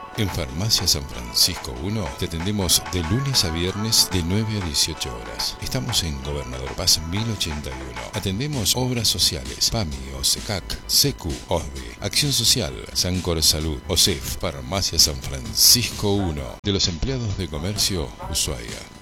En Farmacia San Francisco 1 te atendemos de lunes a viernes de 9 a 18 horas. Estamos en Gobernador Paz 1081. Atendemos obras sociales, PAMI, OSECAC, SECU, OSDE, Acción Social, Sancor Salud, OSEF, Farmacia San Francisco 1. De los empleados de comercio, Ushuaia.